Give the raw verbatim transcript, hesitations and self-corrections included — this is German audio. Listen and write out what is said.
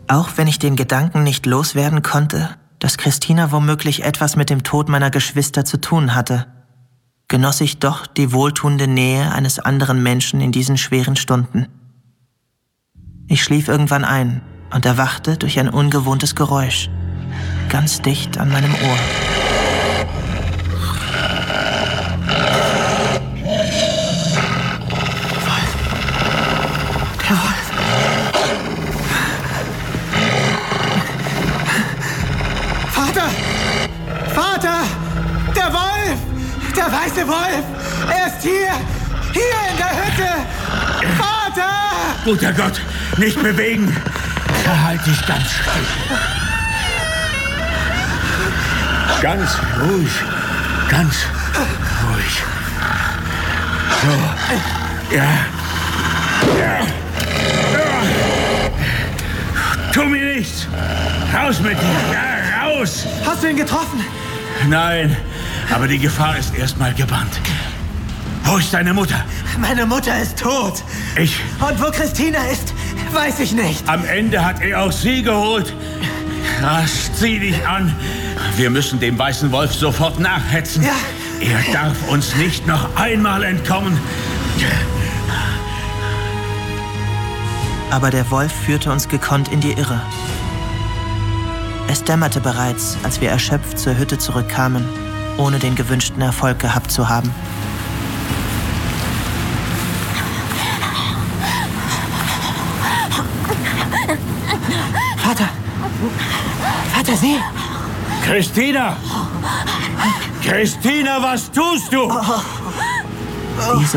Auch wenn ich den Gedanken nicht loswerden konnte, dass Christina womöglich etwas mit dem Tod meiner Geschwister zu tun hatte, genoss ich doch die wohltuende Nähe eines anderen Menschen in diesen schweren Stunden. Ich schlief irgendwann ein und erwachte durch ein ungewohntes Geräusch, ganz dicht an meinem Ohr. Wolf. Der Wolf. Vater! Vater! Der Wolf! Der weiße Wolf! Er ist hier! Hier in der Hütte! Vater! Guter Gott, nicht bewegen! Verhalt dich ganz still. Ganz ruhig. Ganz ruhig. So. Ja. Ja. Tu mir nichts! Raus mit dir! Ja, raus! Hast du ihn getroffen? Nein, aber die Gefahr ist erstmal gebannt. Wo ist deine Mutter? Meine Mutter ist tot. Ich... Und wo Christina ist, weiß ich nicht. Am Ende hat er auch sie geholt. Rasch, zieh dich an. Wir müssen dem weißen Wolf sofort nachhetzen. Ja. Er darf uns nicht noch einmal entkommen. Aber der Wolf führte uns gekonnt in die Irre. Es dämmerte bereits, als wir erschöpft zur Hütte zurückkamen, ohne den gewünschten Erfolg gehabt zu haben. Vater! Vater, sieh! Christina! Christina, was tust du? Wie